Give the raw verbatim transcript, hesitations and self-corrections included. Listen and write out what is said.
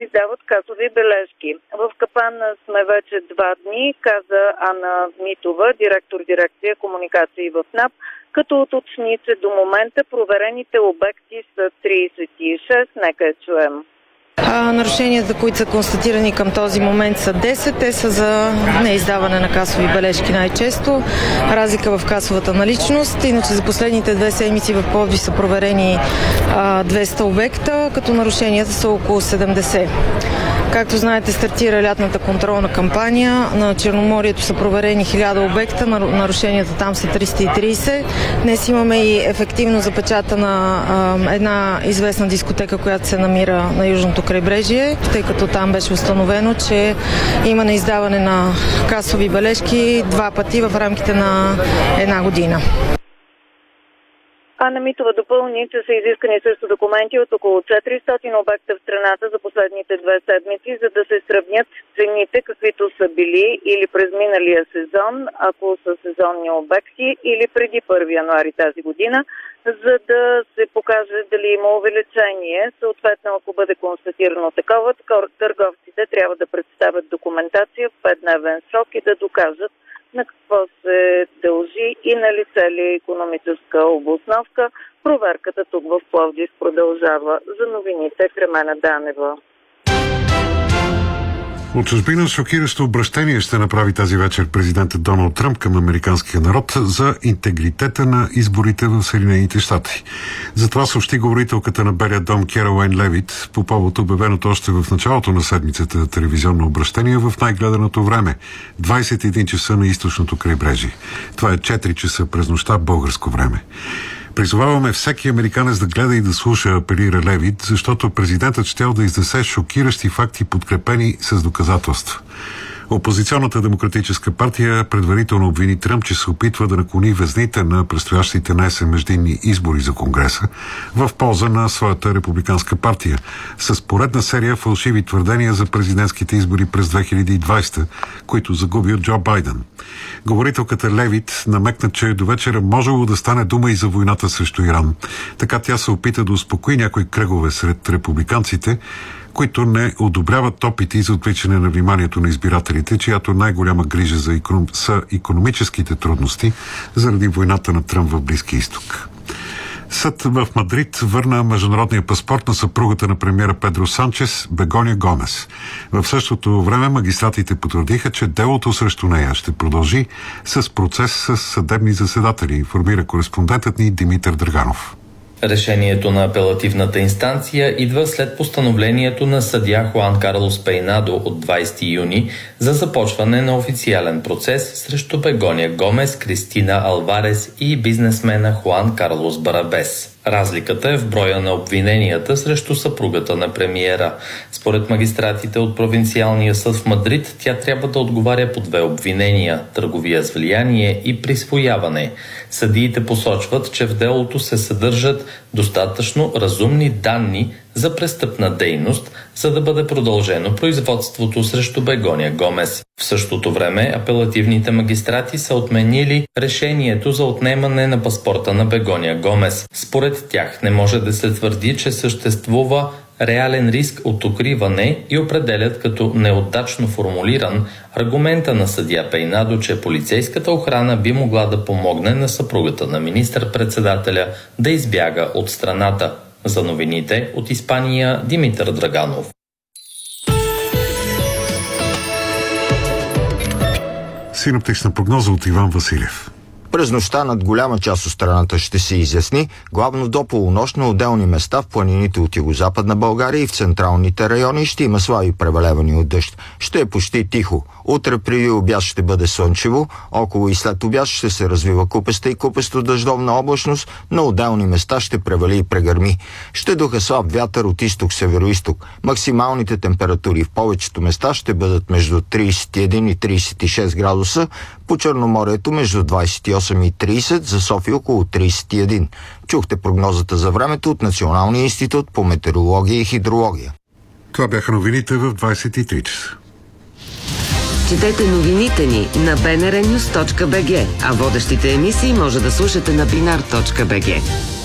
издават касови бележки. В капана сме вече два дни, каза Ана Митова, директор дирекция комуникации в НАП, като уточни, че до момента проверените обекти са тридесет и шест. Нека я чуем. А, нарушенията, които са констатирани към този момент, са десет. Те са за неиздаване на касови бележки най-често, разлика в касовата наличност. Иначе за последните две седмици в Пловдив са проверени а, двеста обекта, като нарушенията са около седемдесет. Както знаете, стартира лятната контролна кампания. На Черноморието са проверени хиляда обекта, нарушенията там са триста и тридесет. Днес имаме и ефективно запечатана а, една известна дискотека, която се намира на Южното крайбрежие, тъй като там беше установено, че има неиздаване на касови бележки два пъти в рамките на една година. Ана Митова допълни, че са изискани също документи от около четиристотин обекта в страната за последните две седмици, за да се сравнят цените, каквито са били или през миналия сезон, ако са сезонни обекти, или преди първи януари тази година, за да се покаже дали има увеличение. Съответно, ако бъде констатирано такова, търговците трябва да представят документация в петдневен срок и да докажат на какво се дължи и налице ли е икономическа обосновка. Проверката тук в Пловдив продължава. За новините Кремена Данева. От чужбина шокиращо обръщение ще направи тази вечер президентът Доналд Тръмп към американския народ за интегритета на изборите в Съединените щати. Затова съобщи говорителката на Белия дом Керолайн Левит по повод обявеното още в началото на седмицата телевизионно обръщение в най-гледаното време – двадесет и един часа на източното крайбрежие. Това е четири часа през нощта българско време. Призоваваме всеки американец да гледа и да слуша, апелира Левит, защото президентът щял да изнесе шокиращи факти, подкрепени с доказателства. Опозиционната демократическа партия предварително обвини Тръмп, че се опитва да наклони везните на предстоящите наесен междинни избори за Конгреса в полза на своята републиканска партия, с поредна серия фалшиви твърдения за президентските избори през две хиляди и двадесета, които загуби от Джо Байден. Говорителката Левит намекна, че до вечера можело да стане дума и за войната срещу Иран. Така тя се опита да успокои някои кръгове сред републиканците, които не одобряват опити за отвличане на вниманието на избирателите, чиято най-голяма грижа за иконом... са икономическите трудности заради войната на Тръмп в Близкия изток. Съд в Мадрид върна международния паспорт на съпругата на премиера Педро Санчес, Бегоня Гомес. В същото време магистратите потвърдиха, че делото срещу нея ще продължи с процес с съдебни заседатели, информира кореспондентът ни Димитър Драганов. Решението на апелативната инстанция идва след постановлението на съдия Хуан Карлос Пейнадо от двадесети юни за започване на официален процес срещу Бегоня Гомес, Кристина Алварес и бизнесмена Хуан Карлос Барабес. Разликата е в броя на обвиненията срещу съпругата на премиера. Според магистратите от провинциалния съд в Мадрид, тя трябва да отговаря по две обвинения – търговия с влияние и присвояване. Съдиите посочват, че в делото се съдържат достатъчно разумни данни за престъпна дейност, за да бъде продължено производството срещу Бегоня Гомес. В същото време апелативните магистрати са отменили решението за отнемане на паспорта на Бегоня Гомес. Според тях не може да се твърди, че съществува реален риск от укриване и определят като неудачно формулиран аргумента на съдия Пейнадо, че полицейската охрана би могла да помогне на съпругата на министър-председателя да избяга от страната. За новините от Испания Димитър Драганов. Синоптична прогноза от Иван Василев. През нощта над голяма част от страната ще се изясни, главно до полунощ на отделни места в планините от югозападна България и в централните райони ще има слаби превалявани от дъжд. Ще е почти тихо. Утре преди обяд ще бъде слънчево, около и след обяд ще се развива купеста и купесто дъждовна облачност, на отделни места ще превали и прегърми. Ще духа слаб вятър от изток-североизток. Максималните температури в повечето места ще бъдат между тридесет и един и тридесет и шест градуса, по Черноморието между двадесет и осем и тридесет, за София около тридесет и един. Чухте прогнозата за времето от Националния институт по метеорология и хидрология. Това бяха новините в двадесет и три часа. Четете новините ни на би ен ар нюс точка би джи, а водещите емисии може да слушате на бинар точка би джи.